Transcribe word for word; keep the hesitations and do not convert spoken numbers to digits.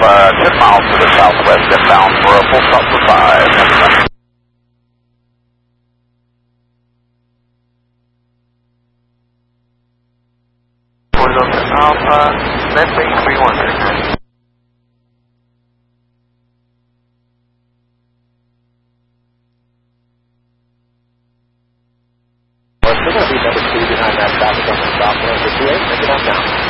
uh, ten miles to the southwest, inbound for a full stop for five. Fort Alpha, Medway three one six. We're still going to be number two behind that traffic on the stop line for two eight. Pick it up now.